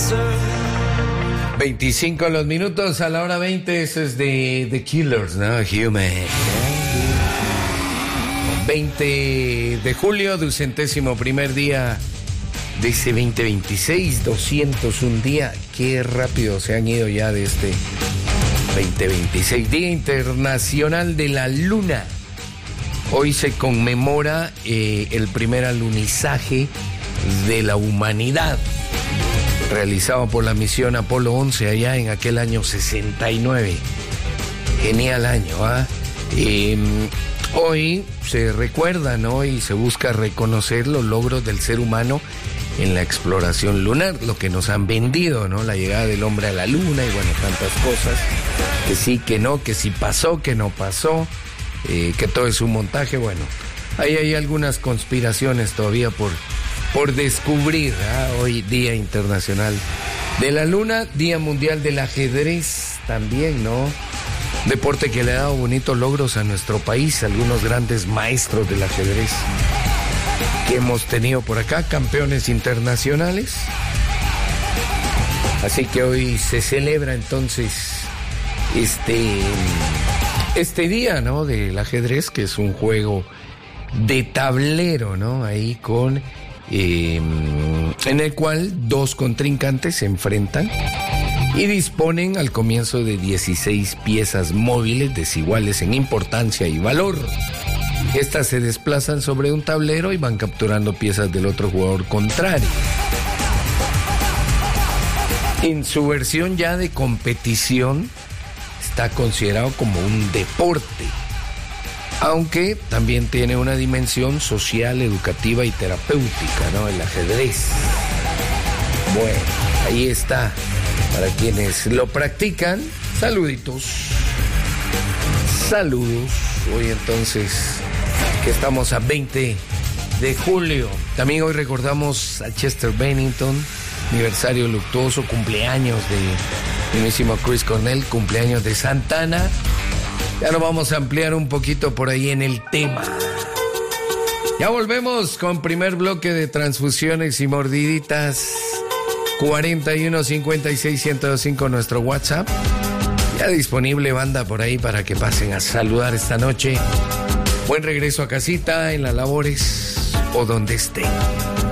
25 los minutos a la hora 20, eso es de The Killers, ¿no? Human. 20 de julio, 201º día de ese 2026, 201 día. Qué rápido se han ido ya de este 2026. Día Internacional de la Luna. Hoy se conmemora el primer alunizaje de la humanidad, realizado por la misión Apolo 11 allá en aquel año 69. Genial año, ¿ah? Hoy se recuerda, ¿no? Y se busca reconocer los logros del ser humano en la exploración lunar, lo que nos han vendido, ¿no? La llegada del hombre a la luna y bueno, tantas cosas. Que sí, que no, que sí pasó, que no pasó, que todo es un montaje. Bueno, ahí hay algunas conspiraciones todavía por descubrir, ¿ah? Hoy Día Internacional de la Luna, Día Mundial del Ajedrez también, ¿no? Deporte que le ha dado bonitos logros a nuestro país, algunos grandes maestros del ajedrez que hemos tenido por acá, campeones internacionales. Así que hoy se celebra entonces este día, ¿no? Del ajedrez, que es un juego de tablero, ¿no? Ahí con en el cual dos contrincantes se enfrentan y disponen al comienzo de 16 piezas móviles desiguales en importancia y valor. Estas se desplazan sobre un tablero y van capturando piezas del otro jugador contrario. En su versión ya de competición está considerado como un deporte, aunque también tiene una dimensión social, educativa y terapéutica, ¿no? El ajedrez. Bueno, ahí está. Para quienes lo practican, saluditos. Saludos. Hoy entonces, que estamos a 20 de julio. También hoy recordamos a Chester Bennington, aniversario luctuoso, cumpleaños de mismísimo Chris Cornell, cumpleaños de Santana. Ya lo vamos a ampliar un poquito por ahí en el tema. Ya volvemos con primer bloque de transfusiones y mordiditas. 41 56 1025 nuestro WhatsApp. Ya disponible banda por ahí para que pasen a saludar esta noche. Buen regreso a casita, en las labores o donde estén.